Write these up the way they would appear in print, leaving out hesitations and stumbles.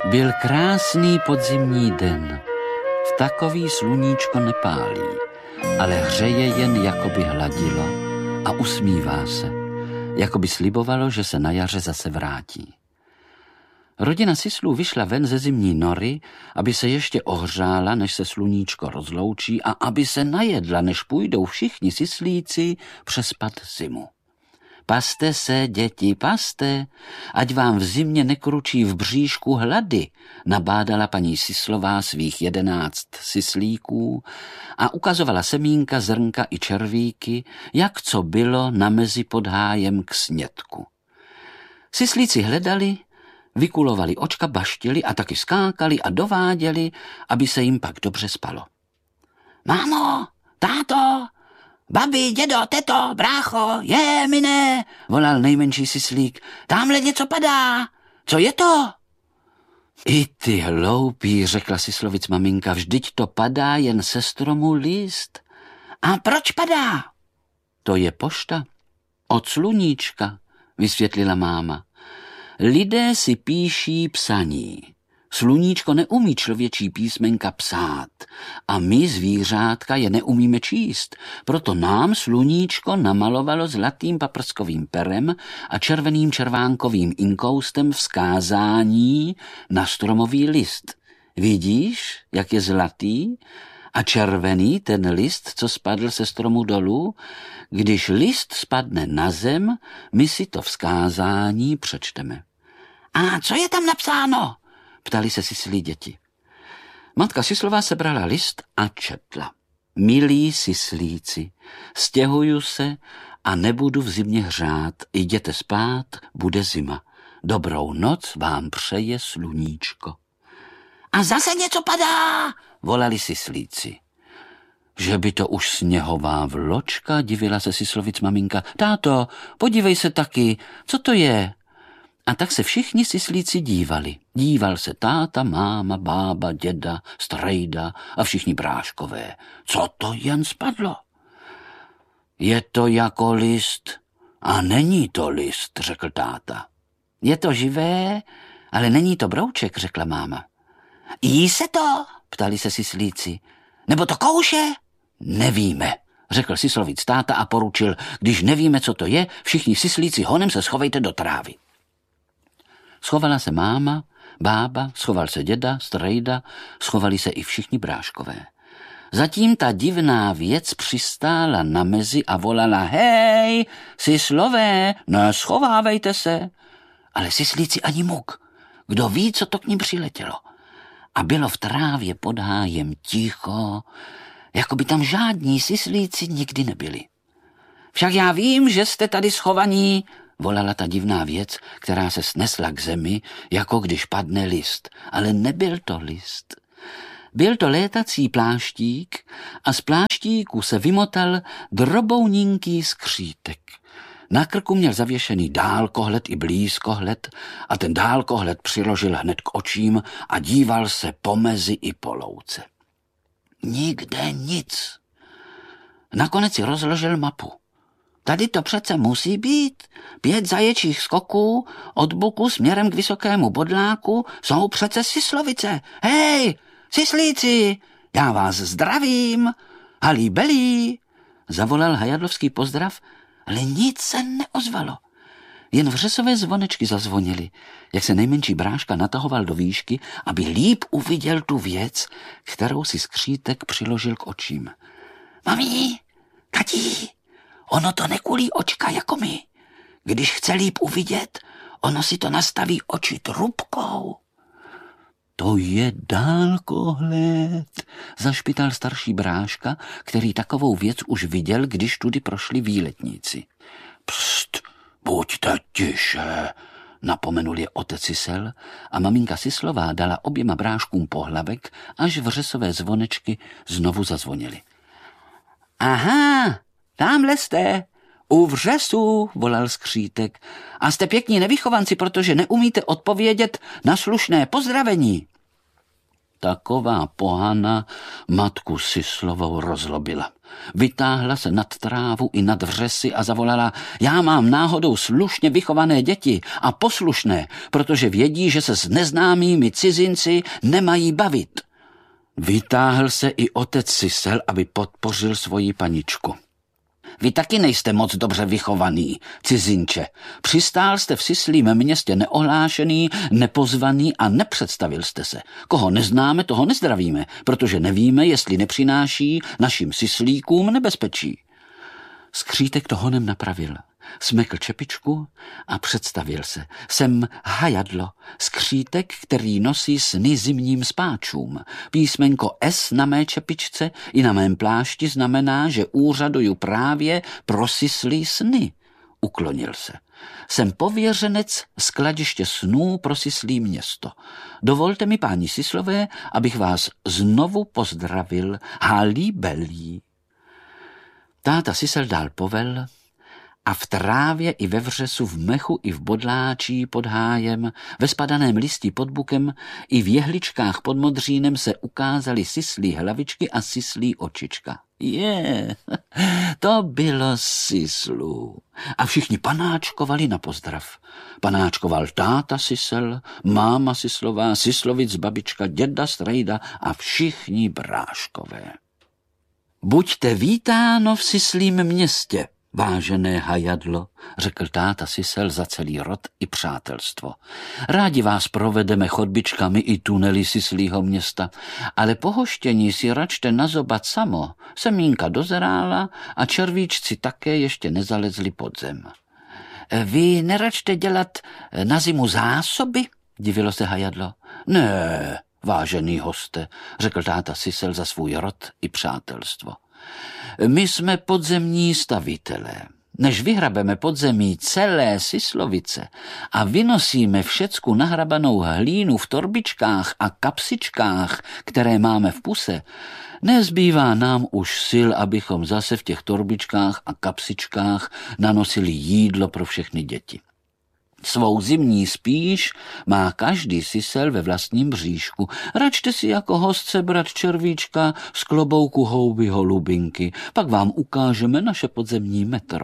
Byl krásný podzimní den. V takový sluníčko nepálí, ale hřeje jen, jako by hladilo a usmívá se, jako by slibovalo, že se na jaře zase vrátí. Rodina Sislů vyšla ven ze zimní nory, aby se ještě ohřála, než se sluníčko rozloučí a aby se najedla, než půjdou všichni sislíci přespat zimu. Paste se, děti, paste, ať vám v zimě nekručí v bříšku hlady, nabádala paní Sislová svých 11 sislíků a ukazovala semínka, zrnka i červíky, jak co bylo na mezi pod hájem k snědku. Sislíci hledali, vykulovali očka, baštili a taky skákali a dováděli, aby se jim pak dobře spalo. Mámo, táto, babi, dědo, teto, brácho, mine, volal nejmenší sislík. Tamhle něco padá. Co je to? I ty hloupý, řekla Sislovic maminka, vždyť to padá jen se stromu list. A proč padá? To je pošta. Od sluníčka, vysvětlila máma. Lidé si píší psaní. Sluníčko neumí člověčí písmenka psát a my, zvířátka, je neumíme číst. Proto nám sluníčko namalovalo zlatým paprskovým perem a červeným červánkovým inkoustem vzkázání na stromový list. Vidíš, jak je zlatý a červený ten list, co spadl se stromu dolů? Když list spadne na zem, my si to vzkázání přečteme. A co je tam napsáno? Ptali se sislí děti. Matka Sislová sebrala list a četla. Milí sislíci, stěhuju se a nebudu v zimě hřát. Jděte spát, bude zima. Dobrou noc vám přeje sluníčko. A zase něco padá, volali sislíci. Že by to už sněhová vločka, divila se Sislovic maminka. Táto, podívej se taky, co to je? A tak se všichni sislíci dívali. Díval se táta, máma, bába, děda, strejda a všichni bráškové. Co to jen spadlo? Je to jako list a není to list, řekl táta. Je to živé, ale není to brouček, řekla máma. Jí se to? Ptali se sislíci. Nebo to kouše? Nevíme, řekl Sislovic táta a poručil. Když nevíme, co to je, všichni sislíci honem se schovejte do trávy. Schovala se máma, bába, schoval se děda, strejda, schovali se i všichni bráškové. Zatím ta divná věc přistála na mezi a volala: Hej, sislové, neschovávejte se. Ale sislíci ani muk. Kdo ví, co to k ním přiletělo. A bylo v trávě pod hájem ticho, jako by tam žádní sislíci nikdy nebyli. Však já vím, že jste tady schovaní, volala ta divná věc, která se snesla k zemi, jako když padne list. Ale nebyl to list. Byl to létací pláštík a z pláštíku se vymotal drobounínký skřítek. Na krku měl zavěšený dálkohled i blízkohled a ten dálkohled přiložil hned k očím a díval se po mezi i po louce. Nikde nic. Nakonec si rozložil mapu. Tady to přece musí být. 5 zaječích skoků od buku směrem k vysokému bodláku jsou přece Sislovice. Hej, sislíci, já vás zdravím. Halí belí, zavolal hajadlovský pozdrav, ale nic se neozvalo. Jen vřesové zvonečky zazvonily, jak se nejmenší bráška natahoval do výšky, aby líp uviděl tu věc, kterou si skřítek přiložil k očím. Mami, tati, ono to nekulí očka jako my. Když chce líp uvidět, ono si to nastaví oči trubkou. To je dálkohled, zašpital starší bráška, který takovou věc už viděl, když tudy prošli výletníci. Pst, buďte tiše, napomenul je otec Sisel a maminka Sislová dala oběma bráškům pohlavek, až vřesové zvonečky znovu zazvonily. Aha, tamhle jste, u vřesu, volal skřítek. A jste pěkní nevychovanci, protože neumíte odpovědět na slušné pozdravení. Taková pohana matku Sislovou rozlobila. Vytáhla se nad trávu i nad vřesy a zavolala: já mám náhodou slušně vychované děti a poslušné, protože vědí, že se s neznámými cizinci nemají bavit. Vytáhl se i otec Sisel, aby podpořil svoji paničku. Vy taky nejste moc dobře vychovaný, cizinče. Přistál jste v Sislím městě neohlášený, nepozvaný a nepředstavil jste se. Koho neznáme, toho nezdravíme, protože nevíme, jestli nepřináší našim sislíkům nebezpečí. Skřítek to honem napravil. Smekl čepičku a představil se. Jsem Hajadlo, skřítek, který nosí sny zimním spáčům. Písmenko S na mé čepičce i na mém plášti znamená, že úřaduju právě pro sislí sny. Uklonil se. Jsem pověřenec skladiště snů pro sislí město. Dovolte mi, páni Sislové, abych vás znovu pozdravil. Halíbelí. Táta Sisel dál povel a v trávě i ve vřesu, v mechu i v bodláčí pod hájem, ve spadaném listí pod bukem i v jehličkách pod modřínem se ukázaly sislí hlavičky a sislí očička. To bylo sislů. A všichni panáčkovali na pozdrav. Panáčkoval táta Sisel, máma Sislová, Sislovic babička, děda Strejda a všichni bráškové. Buďte vítáno v sislím městě, vážené Hajadlo, řekl táta Sisel za celý rod i přátelstvo. Rádi vás provedeme chodbičkami i tunely sislího města, ale pohoštění si račte nazobat samo. Semínka dozrála a červíčci také ještě nezalezli pod zem. Vy neračte dělat na zimu zásoby? Divilo se Hajadlo. Ne, vážený hoste, řekl táta Sisel za svůj rod i přátelstvo. My jsme podzemní stavitelé. Než vyhrabeme podzemí celé Sislovice a vynosíme všecku nahrabanou hlínu v torbičkách a kapsičkách, které máme v puse, nezbývá nám už sil, abychom zase v těch torbičkách a kapsičkách nanosili jídlo pro všechny děti. Svou zimní spíš má každý Sisel ve vlastním bříšku. Račte si jako host sebrat červíčka z klobouku houby holubinky, pak vám ukážeme naše podzemní metro.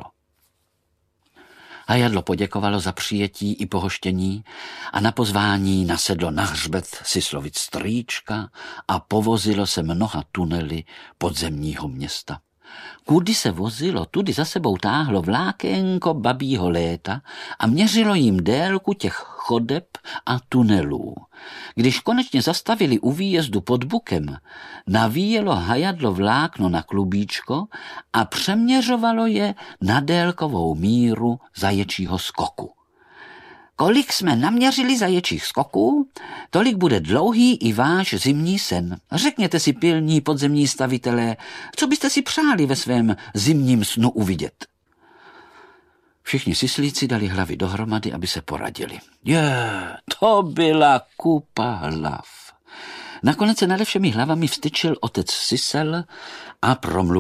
Hajadlo poděkovalo za přijetí i pohoštění a na pozvání nasedlo na hřbet Sislovic strýčka a povozilo se mnoha tunely podzemního města. Kudy se vozilo, tudy za sebou táhlo vlákénko babího léta a měřilo jim délku těch chodeb a tunelů. Když konečně zastavili u výjezdu pod bukem, navíjelo Hajadlo vlákno na klubíčko a přeměřovalo je na délkovou míru zaječího skoku. Kolik jsme naměřili zaječích skoků, tolik bude dlouhý i váš zimní sen. Řekněte si, pilní podzemní stavitelé, co byste si přáli ve svém zimním snu uvidět. Všichni sislíci dali hlavy dohromady, aby se poradili. To byla kupa hlav. Nakonec se nade všemi hlavami vstyčil otec Sisel a promluvil.